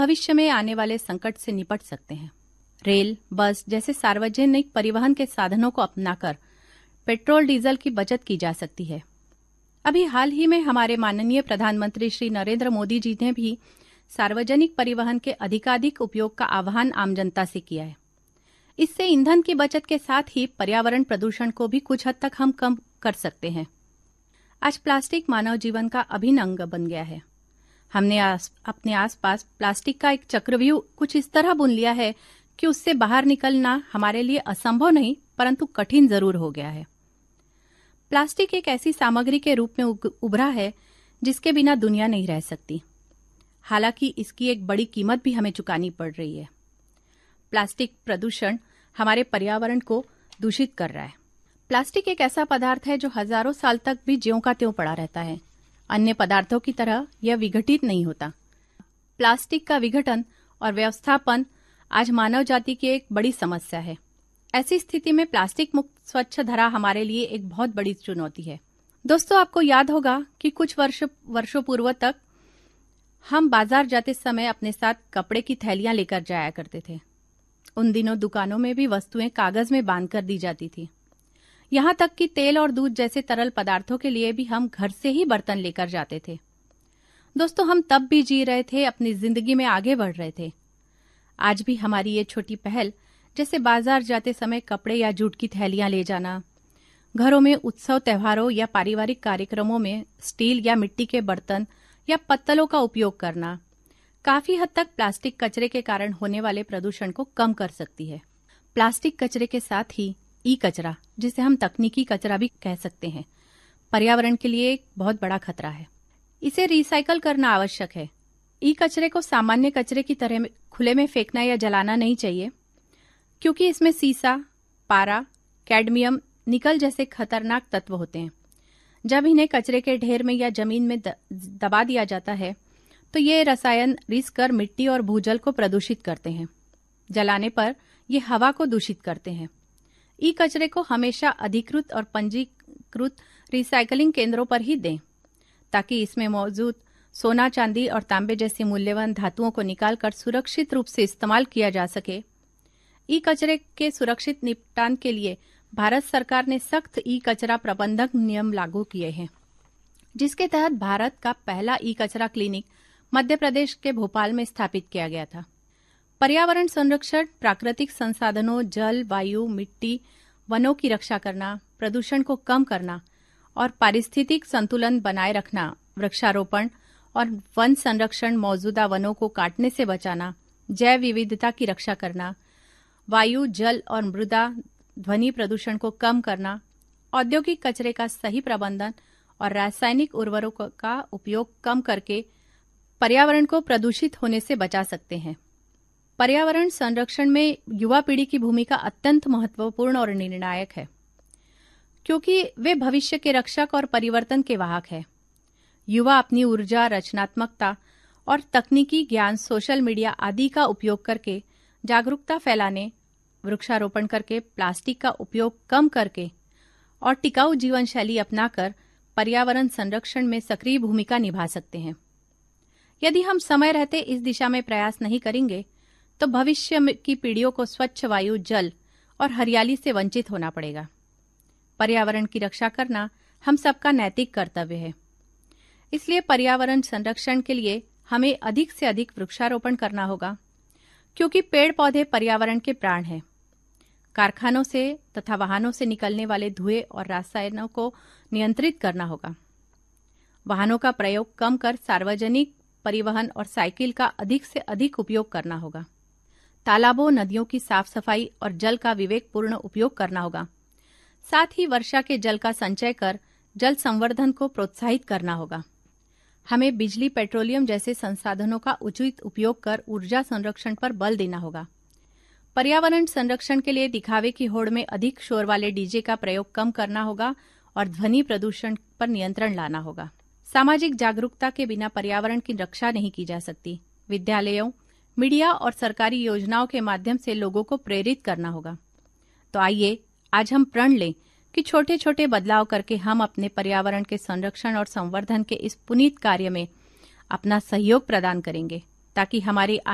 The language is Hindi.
भविष्य में आने वाले संकट से निपट सकते हैं। रेल, बस जैसे सार्वजनिक परिवहन के साधनों को अपनाकर पेट्रोल डीजल की बचत की जा सकती है। अभी हाल ही में हमारे माननीय प्रधानमंत्री श्री नरेंद्र मोदी जी ने भी सार्वजनिक परिवहन के अधिकाधिक उपयोग का आह्वान आम जनता से किया है। इससे ईंधन की बचत के साथ ही पर्यावरण प्रदूषण को भी कुछ हद तक हम कम कर सकते हैं। आज प्लास्टिक मानव जीवन का अभिन्न अंग बन गया है। हमने अपने आसपास प्लास्टिक का एक चक्रव्यूह कुछ इस तरह बुन लिया है कि उससे बाहर निकलना हमारे लिए असंभव नहीं परंतु कठिन जरूर हो गया है। प्लास्टिक एक ऐसी सामग्री के रूप में उभरा है जिसके बिना दुनिया नहीं रह सकती। हालांकि इसकी एक बड़ी कीमत भी हमें चुकानी पड़ रही है। प्लास्टिक प्रदूषण हमारे पर्यावरण को दूषित कर रहा है। प्लास्टिक एक ऐसा पदार्थ है जो हजारों साल तक भी ज्यों का त्यों पड़ा रहता है। अन्य पदार्थों की तरह यह विघटित नहीं होता। प्लास्टिक का विघटन और व्यवस्थापन आज मानव जाति की एक बड़ी समस्या है। ऐसी स्थिति में प्लास्टिक मुक्त स्वच्छ धरा हमारे लिए एक बहुत बड़ी चुनौती है। दोस्तों, आपको याद होगा कि कुछ वर्षों पूर्व तक हम बाजार जाते समय अपने साथ कपड़े की थैलियां लेकर जाया करते थे। उन दिनों दुकानों में भी वस्तुएं कागज में बांधकर दी जाती थी। यहां तक कि तेल और दूध जैसे तरल पदार्थों के लिए भी हम घर से ही बर्तन लेकर जाते थे। दोस्तों, हम तब भी जी रहे थे, अपनी जिंदगी में आगे बढ़ रहे थे। आज भी हमारी ये छोटी पहल, जैसे बाजार जाते समय कपड़े या जूट की थैलियां ले जाना, घरों में उत्सव त्योहारों या पारिवारिक कार्यक्रमों में स्टील या मिट्टी के बर्तन या पत्तलों का उपयोग करना, काफी हद तक प्लास्टिक कचरे के कारण होने वाले प्रदूषण को कम कर सकती है। प्लास्टिक कचरे के साथ ही ई कचरा, जिसे हम तकनीकी कचरा भी कह सकते हैं, पर्यावरण के लिए एक बहुत बड़ा खतरा है। इसे रिसाइकल करना आवश्यक है। ई कचरे को सामान्य कचरे की तरह खुले में फेंकना या जलाना नहीं चाहिए, क्योंकि इसमें सीसा, पारा, कैडमियम, निकल जैसे खतरनाक तत्व होते हैं। जब इन्हें कचरे के ढेर में या जमीन में दबा दिया जाता है तो ये रसायन रिस कर मिट्टी और भूजल को प्रदूषित करते हैं। जलाने पर ये हवा को दूषित करते हैं। ई कचरे को हमेशा अधिकृत और पंजीकृत रिसाइकलिंग केंद्रों पर ही दें, ताकि इसमें मौजूद सोना, चांदी और तांबे जैसी मूल्यवान धातुओं को निकालकर सुरक्षित रूप से इस्तेमाल किया जा सके। ई कचरे के सुरक्षित निपटान के लिए भारत सरकार ने सख्त ई कचरा प्रबंधन नियम लागू किए हैं, जिसके तहत भारत का पहला ई कचरा क्लिनिक मध्य प्रदेश के भोपाल में स्थापित किया गया था। पर्यावरण संरक्षण, प्राकृतिक संसाधनों, जल, वायु, मिट्टी, वनों की रक्षा करना, प्रदूषण को कम करना और पारिस्थितिक संतुलन बनाए रखना, वृक्षारोपण और वन संरक्षण, मौजूदा वनों को काटने से बचाना, जैव विविधता की रक्षा करना, वायु, जल और मृदा ध्वनि प्रदूषण को कम करना, औद्योगिक कचरे का सही प्रबंधन और रासायनिक उर्वरकों का उपयोग कम करके पर्यावरण को प्रदूषित होने से बचा सकते हैं। पर्यावरण संरक्षण में युवा पीढ़ी की भूमिका अत्यंत महत्वपूर्ण और निर्णायक है, क्योंकि वे भविष्य के रक्षक और परिवर्तन के वाहक हैं। युवा अपनी ऊर्जा, रचनात्मकता और तकनीकी ज्ञान, सोशल मीडिया आदि का उपयोग करके जागरूकता फैलाने, वृक्षारोपण करके, प्लास्टिक का उपयोग कम करके और टिकाऊ जीवन शैली अपनाकर पर्यावरण संरक्षण में सक्रिय भूमिका निभा सकते हैं। यदि हम समय रहते इस दिशा में प्रयास नहीं करेंगे तो भविष्य की पीढ़ियों को स्वच्छ वायु, जल और हरियाली से वंचित होना पड़ेगा। पर्यावरण की रक्षा करना हम सबका नैतिक कर्तव्य है। इसलिए पर्यावरण संरक्षण के लिए हमें अधिक से अधिक वृक्षारोपण करना होगा, क्योंकि पेड़ पौधे पर्यावरण के प्राण हैं। कारखानों से तथा वाहनों से निकलने वाले धुएं और रसायनों को नियंत्रित करना होगा। वाहनों का प्रयोग कम कर सार्वजनिक परिवहन और साइकिल का अधिक से अधिक उपयोग करना होगा। तालाबों, नदियों की साफ सफाई और जल का विवेकपूर्ण उपयोग करना होगा। साथ ही वर्षा के जल का संचय कर जल संवर्धन को प्रोत्साहित करना होगा। हमें बिजली, पेट्रोलियम जैसे संसाधनों का उचित उपयोग कर ऊर्जा संरक्षण पर बल देना होगा। पर्यावरण संरक्षण के लिए दिखावे की होड़ में अधिक शोर वाले डीजे का प्रयोग कम करना होगा और ध्वनि प्रदूषण पर नियंत्रण लाना होगा। सामाजिक जागरूकता के बिना पर्यावरण की रक्षा नहीं की जा सकती। विद्यालयों, मीडिया और सरकारी योजनाओं के माध्यम से लोगों को प्रेरित करना होगा। तो आइए आज हम प्रण लें कि छोटे छोटे बदलाव करके हम अपने पर्यावरण के संरक्षण और संवर्धन के इस पुनीत कार्य में अपना सहयोग प्रदान करेंगे, ताकि हमारी